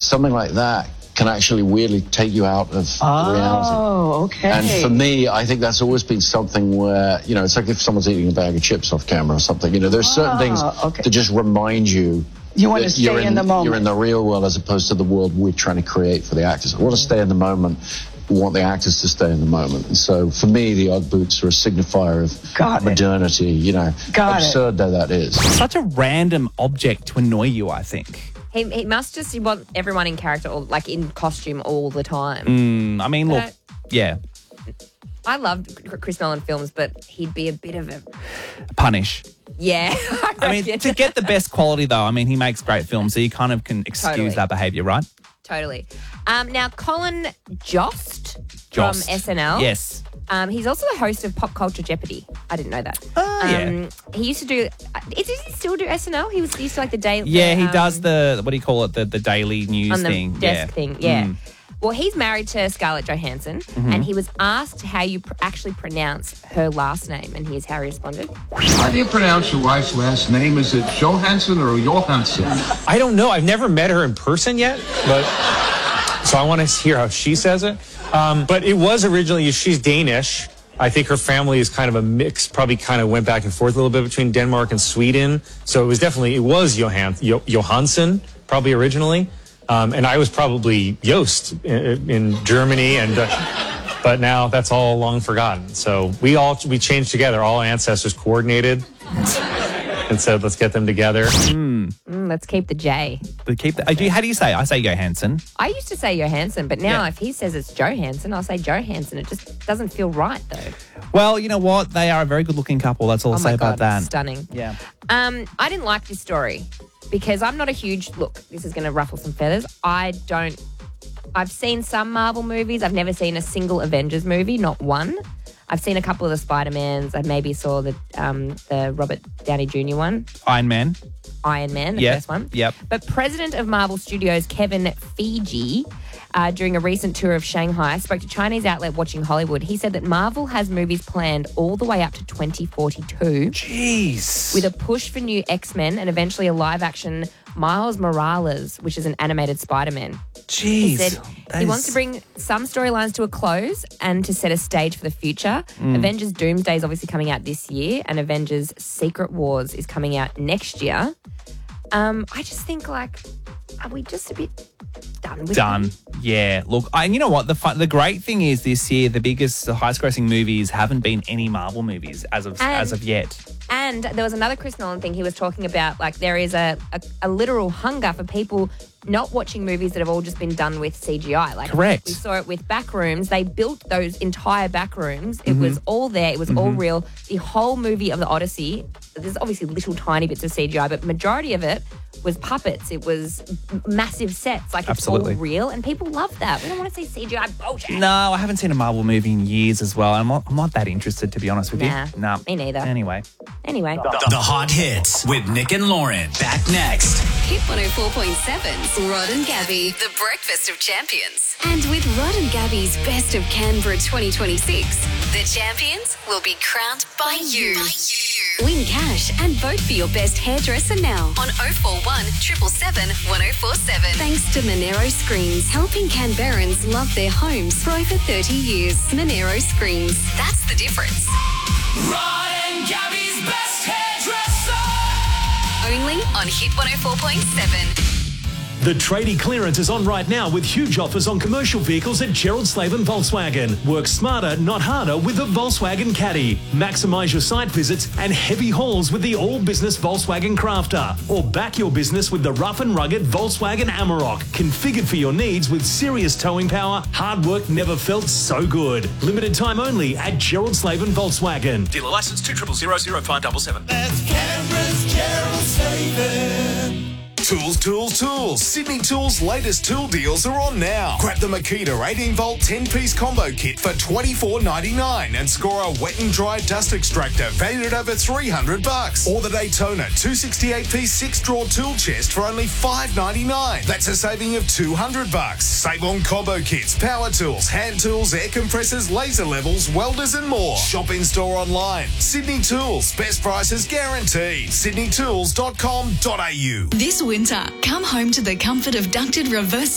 something like that can actually weirdly take you out of reality. Oh, okay. And for me, I think that's always been something where, it's like if someone's eating a bag of chips off camera or something, there's certain things that just remind you. You want to stay in the moment. You're in the real world as opposed to the world we're trying to create for the actors. I want to stay in the moment. We want the actors to stay in the moment. And so for me, the Ugg boots are a signifier of modernity, absurd though that is. Such a random object to annoy you, I think. He must just want everyone in character, or like in costume all the time. I mean, look, yeah. I loved Chris Nolan films, but he'd be a bit of a... Punish. Yeah. I mean, to get the best quality, though, I mean, he makes great films, so you kind of can excuse that behaviour, right? Totally. Now, Colin Jost from SNL. Yes. He's also the host of Pop Culture Jeopardy. I didn't know that. Yeah. He used to do... Does he still do SNL? He used to like the daily... Yeah, he does the... What do you call it? The daily news on the thing. Desk thing, yeah. Well, he's married to Scarlett Johansson, and he was asked how you actually pronounce her last name, and here's how he responded. How do you pronounce your wife's last name? Is it Johansson or Johansson? I don't know. I've never met her in person yet, but so I want to hear how she says it. But it was originally, she's Danish. I think her family is kind of a mix, probably kind of went back and forth a little bit between Denmark and Sweden. So it was Johansson, probably originally. And I was probably Jost in Germany, but now that's all long forgotten. So we changed together. All ancestors coordinated and said, let's get them together. Let's keep the J. How do you say? I say Johansson. I used to say Johansson, but now if he says it's Johansson, I'll say Johansson. It just doesn't feel right, though. Well, you know what? They are a very good-looking couple. That's all I'll say about that. Stunning. Yeah. I didn't like this story because I'm not a huge... Look, this is going to ruffle some feathers. I've seen some Marvel movies. I've never seen a single Avengers movie, not one. I've seen a couple of the Spider-Mans. I maybe saw the Robert Downey Jr. one. Iron Man, the first one. Yep. But president of Marvel Studios, Kevin Feige, during a recent tour of Shanghai, spoke to Chinese outlet Watching Hollywood. He said that Marvel has movies planned all the way up to 2042. Jeez. With a push for new X-Men and eventually a live-action Miles Morales, which is an animated Spider-Man. Jeez. He said he wants to bring some storylines to a close and to set a stage for the future. Avengers Doomsday is obviously coming out this year, and Avengers Secret Wars is coming out next year. I just think, are we just a bit done with them? Yeah. Look, and you know what? The great thing is this year, the highest grossing movies haven't been any Marvel movies as of yet. And there was another Chris Nolan thing he was talking about, there is a literal hunger for people not watching movies that have all just been done with CGI. Correct. We saw it with Backrooms. They built those entire Backrooms. It was all there. It was all real. The whole movie of the Odyssey, there's obviously little tiny bits of CGI, but majority of it was puppets. It was massive sets. It's all real, and people love that. We don't want to see CGI bullshit. No, I haven't seen a Marvel movie in years as well. I'm not that interested, to be honest with you. Nah, me neither. Anyway. The Hot Hits with Nick and Lauren. Back next. Hit 104.7's Rod and Gabby, the breakfast of champions. And with Rod and Gabby's Best of Canberra 2026, the champions will be crowned by you. Win cash and vote for your best hairdresser now on 041 777 1047. Thanks to Monero Screens, helping Canberrans love their homes for over 30 years. Monero Screens, that's the difference. Rod and Gabby's Best Hairdresser. Only on Hit 104.7. The tradie clearance is on right now with huge offers on commercial vehicles at Gerald Slaven Volkswagen. Work smarter, not harder with the Volkswagen Caddy. Maximise your site visits and heavy hauls with the all-business Volkswagen Crafter. Or back your business with the rough and rugged Volkswagen Amarok. Configured for your needs with serious towing power, hard work never felt so good. Limited time only at Gerald Slaven Volkswagen. Dealer licence 2000577. That's Canberra's Gerald Slaven. Tools. Sydney Tools' latest tool deals are on now. Grab the Makita 18-volt 10-piece combo kit for $24.99 and score a wet and dry dust extractor valued at over $300. Or the Daytona 268-piece 6-drawer tool chest for only $5.99. That's a saving of $200. Save on combo kits, power tools, hand tools, air compressors, laser levels, welders and more. Shop in-store online. Sydney Tools. Best prices guaranteed. sydneytools.com.au. This winter, come home to the comfort of ducted reverse